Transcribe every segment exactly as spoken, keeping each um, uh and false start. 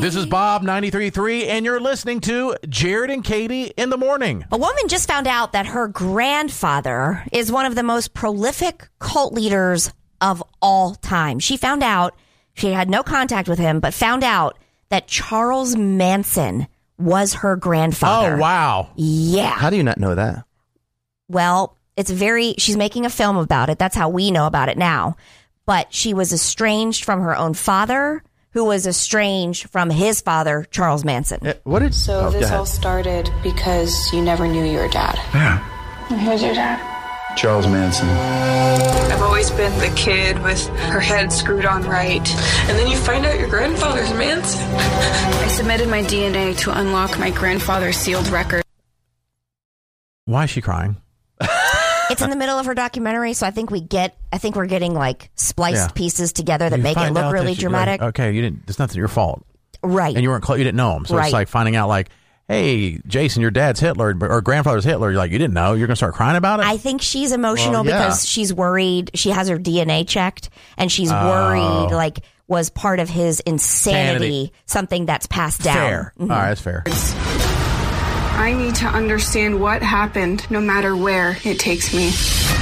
This is Bob ninety-three point three, and you're listening to Jared and Katie in the morning. A woman just found out that her grandfather is one of the most prolific cult leaders of all time. She found out, she had no contact with him, but found out that Charles Manson was her grandfather. Oh, wow. Yeah. How do you not know that? Well, it's very, she's making a film about it. That's how we know about it now. But she was estranged from her own father, who was estranged from his father, Charles Manson. Yeah, what did, So oh, this all started because you never knew your dad. Yeah. Who's your dad? Charles Manson. I've always been the kid with her head screwed on right. And then you find out your grandfather's Manson. I submitted my D N A to unlock my grandfather's sealed record. Why is she crying? It's in the middle of her documentary, so I think we get, I think we're getting like spliced Yeah. pieces together that You make it find look out really that she- dramatic. like, okay, you didn't. It's not your fault, Right. and you weren't close. You didn't know him, so Right. it's like finding out, like, hey, Jason, your dad's Hitler or grandfather's Hitler. You're like, you didn't know. You're gonna start crying about it. I think she's emotional Well, yeah. because she's worried. She has her D N A checked, and she's worried, like, was part of his insanity, Sanity. something that's passed down. fair. Mhm. All right, that's fair. I need to understand what happened, no matter where it takes me.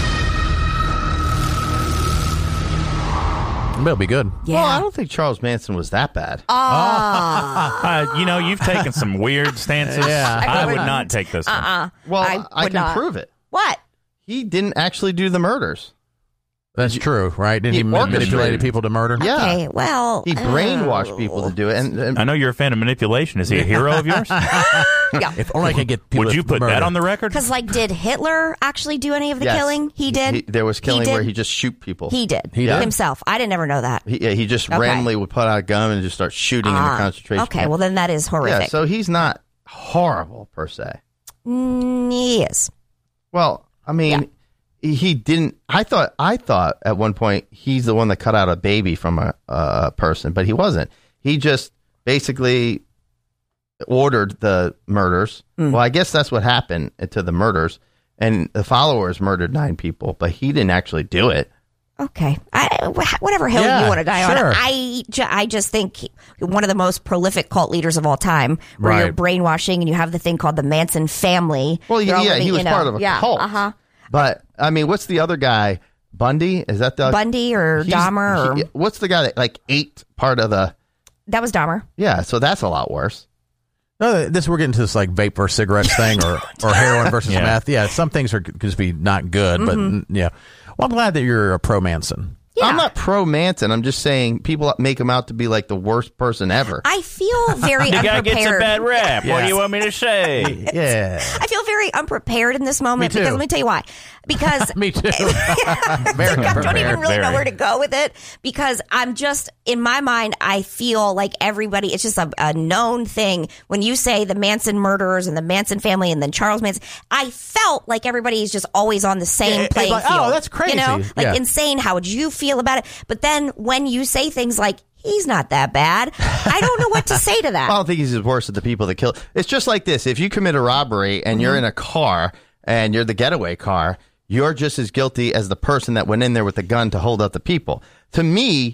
It'll be good. Yeah. Well, I don't think Charles Manson was that bad. Ah. Uh, you know, you've taken some weird stances. Yeah. I, I would wouldn't. not take this one. uh-uh. Well, I I, would can not. prove it. What? He didn't actually do the murders. That's true, right? Didn't he, He manipulate orchestrated. people to murder? Yeah. Okay, well. He brainwashed uh, people to do it. And, and I know you're a fan of manipulation. Is he a hero of yours? Yeah. If only I could get people Would to you put murder. that on the record? Because, like, did Hitler actually do any of the yes. killing? He did? there was killing did? where he just shoot people. He did. He did? Himself. I didn't ever know that. He, yeah, he just Okay. randomly would put out a gun and just start shooting in the Ah, concentration okay, camp. well, then that is horrific. Yeah, so he's not horrible per se. Mm, he is. Well, I mean, he, he didn't. I thought. I thought at one point he's the one that cut out a baby from a uh, person, but he wasn't. He just basically ordered the murders. Mm. Well, I guess that's what happened to the murders, and the followers murdered nine people, but he didn't actually do it. Okay. I, wh- whatever hill Yeah, you want to die sure. on. I, ju- I just think he- one of the most prolific cult leaders of all time, where you're Right. brainwashing and you have the thing called the Manson family. Well, They're all yeah, living, he was you know, part of a yeah, cult. Uh-huh. But I mean, what's the other guy? Bundy? Is that the Bundy or he's- Dahmer? Or, he- what's the guy that like ate part of the? that was Dahmer. Yeah, so that's a lot worse. No, this we're getting to this like vape versus cigarettes thing, or or heroin versus Yeah. meth. Yeah, some things are could just be not good, but mm, yeah. Well, I'm glad that you're a pro Manson. Yeah. I'm not pro Manson. I'm just saying people make him out to be like the worst person ever. I feel very The guy unprepared. gets a bad rap. What Yeah. do you want me to say? Yeah, I feel very unprepared in this moment Me too. because let me tell you why. Because me too. Very I don't even unprepared. really know Very. where to go with it because I'm just in my mind. I feel like everybody. It's just a, a known thing when you say the Manson murderers and the Manson family and then Charles Manson. I felt like everybody is just always on the same Yeah, it's playing like, field. oh, that's crazy. You know, like Yeah. insane. How would you feel about it? But then when you say things like he's not that bad, I don't know what to say to that. I don't think he's as worse as the people that kill. It's just like this. If you commit a robbery and you're in a car and you're the getaway car, you're just as guilty as the person that went in there with the gun to hold up the people. To me,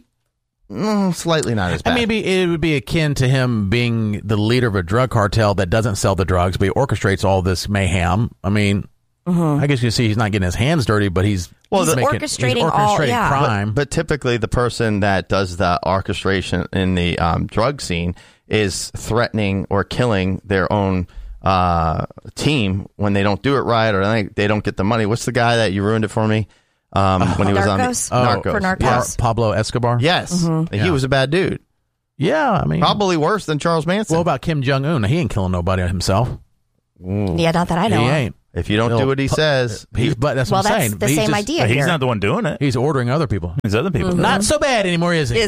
mm, slightly not as bad. I mean, maybe it would be akin to him being the leader of a drug cartel that doesn't sell the drugs, but he orchestrates all this mayhem. I mean, I guess you see he's not getting his hands dirty, but he's Well, He's the- making, orchestrating he's all- orchestrating yeah. crime. But typically, the person that does the orchestration in the um, drug scene is threatening or killing their own uh, team when they don't do it right or they, they don't get the money. What's the guy that you ruined it for me um, when he was Narcos? on Oh, Narcos? for Narcos. Yeah. Yes. Pablo Escobar. Yes, And he Yeah. was a bad dude. Yeah, I mean, Probably worse than Charles Manson. What about Kim Jong Un? He ain't killing nobody himself. Yeah, not that I know. He of. ain't. if you don't do what he says, He's, but that's Well, what I'm that's saying. the He's same just- idea But he's here. not the one doing it. He's ordering other people. It's other people. Not so bad anymore, is he? Is-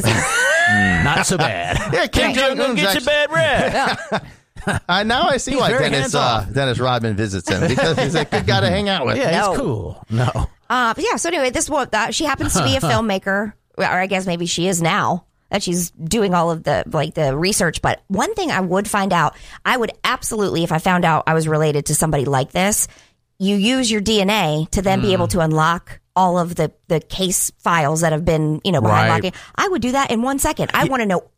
Not so bad. yeah, Kim Right. Jong Un Get your bad rap. Uh, now I see He's why very Dennis uh, hands-off. Dennis Rodman visits him because he's a good guy to hang out with. Yeah, No. he's cool. No. Uh, but yeah, so anyway, this one, uh, she happens to be a filmmaker, or I guess maybe she is now, that she's doing all of the, like, the research. But one thing I would find out, I would absolutely, if I found out I was related to somebody like this, you use your D N A to then be able to unlock all of the, the case files that have been, you know, behind Right. locking. I would do that in one second. I want to know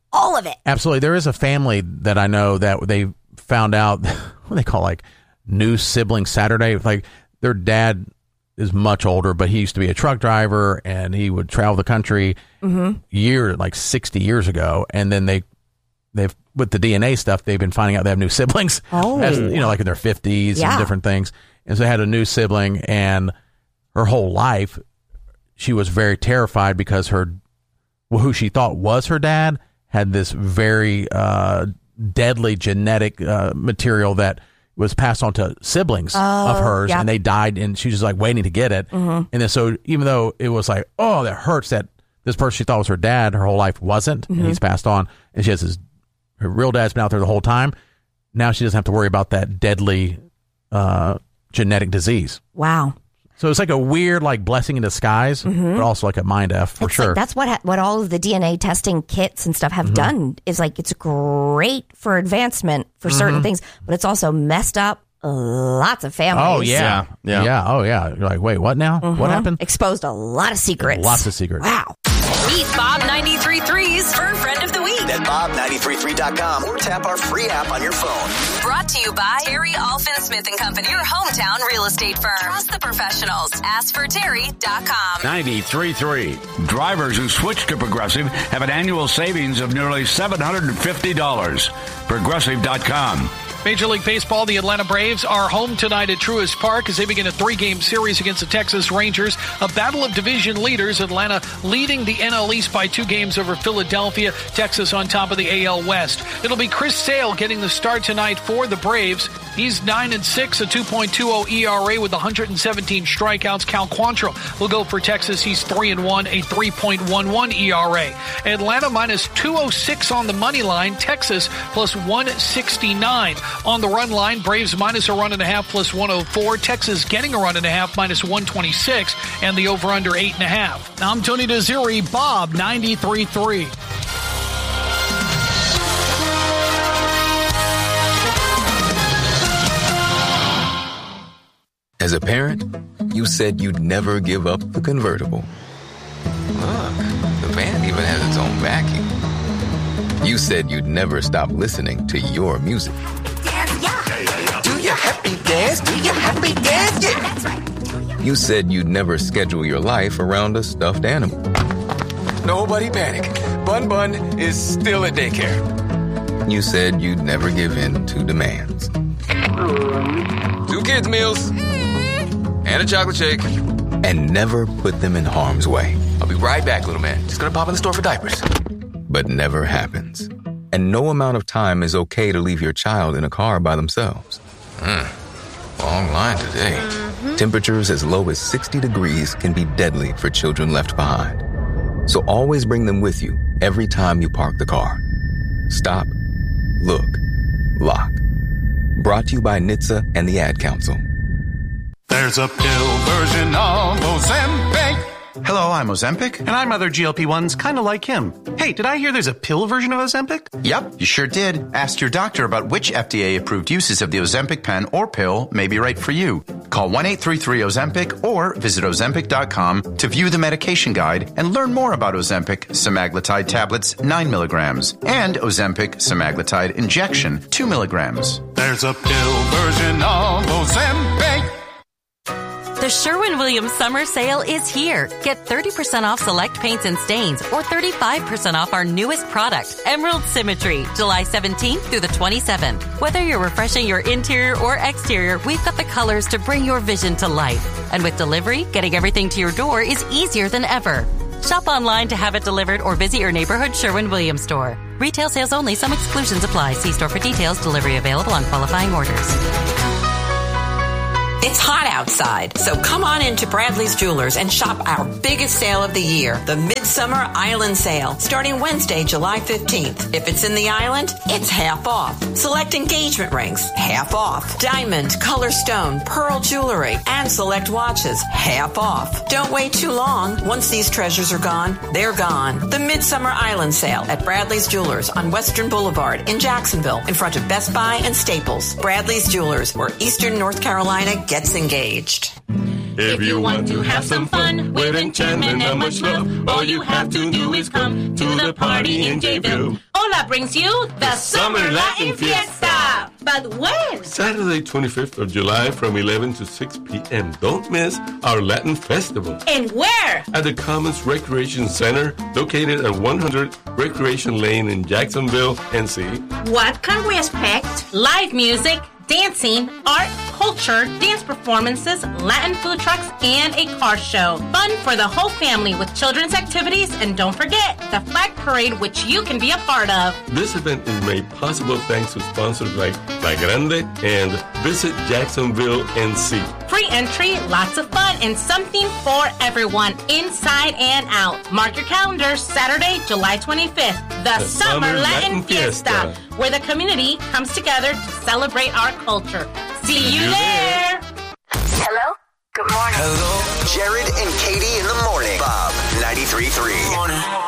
all of it. Absolutely. There is a family that I know that they found out what they call like new sibling Saturday. Like their dad is much older, but he used to be a truck driver and he would travel the country mm-hmm. year like sixty years ago. And then they, they've, with the D N A stuff, they've been finding out they have new siblings, oh. as, you know, like in their fifties yeah. and different things. And so they had a new sibling, and her whole life, she was very terrified because her, well, who she thought was her dad had this very uh, deadly genetic uh, material that was passed on to siblings oh, of hers, yeah. and they died, and she was just like waiting to get it. Mm-hmm. And then so even though it was like, oh, that hurts that this person she thought was her dad, her whole life wasn't, mm-hmm. and he's passed on, and she has his, her real dad's been out there the whole time. Now she doesn't have to worry about that deadly uh, genetic disease. Wow. So it's like a weird, like, blessing in disguise, mm-hmm. but also like a mind F for it's sure. Like, that's what ha- what all of the D N A testing kits and stuff have mm-hmm. done. Is like it's great for advancement for mm-hmm. certain things, but it's also messed up lots of families. Oh yeah, yeah, yeah. yeah. Oh yeah. You're like, wait, what now? Mm-hmm. What happened? Exposed a lot of secrets. Lots of secrets. Wow. Meet Bob ninety-three point three's Fur Friend of the Week at bob nine three three dot com or tap our free app on your phone. Brought to you by Terry Alfin Smith and Company, your hometown real estate firm. Trust the professionals. ask for terry dot com. ninety-three point three. Drivers who switch to Progressive have an annual savings of nearly seven hundred fifty dollars. progressive dot com. Major League Baseball, the Atlanta Braves are home tonight at Truist Park as they begin a three-game series against the Texas Rangers. A battle of division leaders, Atlanta leading the N L East by two games over Philadelphia, Texas on top of the A L West. It'll be Chris Sale getting the start tonight for the Braves. He's nine and six, a two point two oh E R A with one hundred seventeen strikeouts. Cal Quantrill will go for Texas. He's three and one, a three point one one E R A. Atlanta minus two oh six on the money line. Texas plus one sixty-nine. On the run line, Braves minus a run and a half plus one oh four. Texas getting a run and a half minus one twenty-six. And the over-under eight and a half. I'm Tony Desiri, Bob ninety-three point three. As a parent, you said you'd never give up the convertible. Look, the van even has its own vacuum. You said you'd never stop listening to your music. Do your happy dance, do your happy dance, yeah. That's right. You said you'd never schedule your life around a stuffed animal. Nobody panic. Bun Bun is still at daycare. You said you'd never give in to demands. Two kids' meals. And a chocolate shake. And never put them in harm's way. I'll be right back, little man. Just gonna pop in the store for diapers. But never happens. And no amount of time is okay to leave your child in a car by themselves. Mm. Long line today. Mm-hmm. Temperatures as low as sixty degrees can be deadly for children left behind. So always bring them with you every time you park the car. Stop, look, lock. Brought to you by N H T S A and the Ad Council. There's a pill version of Ozempic. Hello, I'm Ozempic. And I'm other G L P ones kind of like him. Hey, did I hear there's a pill version of Ozempic? Yep, you sure did. Ask your doctor about which F D A-approved uses of the Ozempic pen or pill may be right for you. Call one eight three three Ozempic or visit ozempic dot com to view the medication guide and learn more about Ozempic semaglutide tablets nine milligrams and Ozempic semaglutide injection two milligrams. There's a pill version of Ozempic. The Sherwin-Williams summer sale is here. Get thirty percent off select paints and stains or thirty-five percent off our newest product, Emerald Symmetry, July seventeenth through the twenty-seventh. Whether you're refreshing your interior or exterior, we've got the colors to bring your vision to life. And with delivery, getting everything to your door is easier than ever. Shop online to have it delivered or visit your neighborhood Sherwin-Williams store. Retail sales only. Some exclusions apply. See store for details. Delivery available on qualifying orders. It's hot outside, so come on into Bradley's Jewelers and shop our biggest sale of the year, the Midsummer Island Sale, starting Wednesday, July fifteenth. If it's in the island, it's half off. Select engagement rings, half off. Diamond, color stone, pearl jewelry, and select watches, half off. Don't wait too long. Once these treasures are gone, they're gone. The Midsummer Island Sale at Bradley's Jewelers on Western Boulevard in Jacksonville, in front of Best Buy and Staples. Bradley's Jewelers, where Eastern North Carolina gets engaged. If you want to have some fun with enchantment and much love, all you have to do is come to the party in Jayville. Hola brings you the Summer Latin Fiesta. But when? Saturday, twenty-fifth of July from eleven to six p.m. Don't miss our Latin Festival. And where? At the Commons Recreation Center, located at one hundred Recreation Lane in Jacksonville, N C. What can we expect? Live music, dancing, art, culture, dance performances, Latin food trucks, and a car show. Fun for the whole family with children's activities, and don't forget the flag parade, which you can be a part of. This event is made possible thanks to sponsors like La Grande and Visit Jacksonville, N C. Free entry, lots of fun, and something for everyone, inside and out. Mark your calendars, Saturday, July twenty-fifth, the, the Summer, Summer Latin, Latin Fiesta, Fiesta, where the community comes together to celebrate our culture. See, See you, you there. there. Hello? Good morning. Hello? Jared and Katie in the morning. Bob, ninety-three point three.